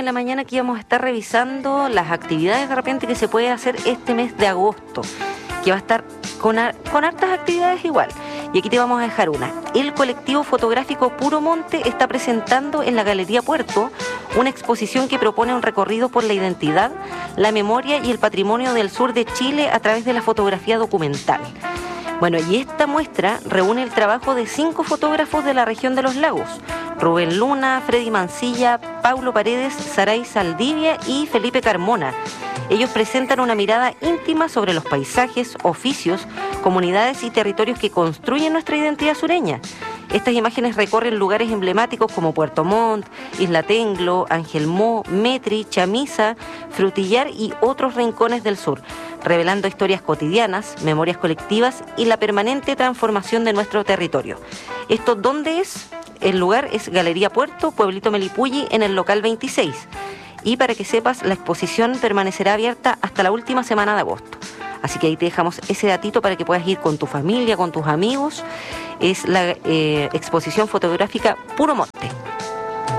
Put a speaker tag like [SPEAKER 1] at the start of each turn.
[SPEAKER 1] en la mañana que íbamos a estar revisando las actividades de repente que se puede hacer este mes de agosto, que va a estar con hartas actividades igual. Y aquí te vamos a dejar una. El colectivo fotográfico Puro Monte está presentando en la Galería Puerto una exposición que propone un recorrido por la identidad, la memoria y el patrimonio del sur de Chile a través de la fotografía documental. Bueno, y esta muestra reúne el trabajo de 5 fotógrafos de la región de los lagos: Rubén Luna, Freddy Mancilla, Paulo Paredes, Saray Saldivia y Felipe Carmona. Ellos presentan una mirada íntima sobre los paisajes, oficios, comunidades y territorios que construyen nuestra identidad sureña. Estas imágenes recorren lugares emblemáticos como Puerto Montt, Isla Tenglo, Ángel Mó, Metri, Chamisa, Frutillar y otros rincones del sur, revelando historias cotidianas, memorias colectivas y la permanente transformación de nuestro territorio. ¿Esto dónde es? El lugar es Galería Puerto, Pueblito Melipulli, en el local 26. Y para que sepas, la exposición permanecerá abierta hasta la última semana de agosto. Así que ahí te dejamos ese datito para que puedas ir con tu familia, con tus amigos. Es la exposición fotográfica Puro Monte.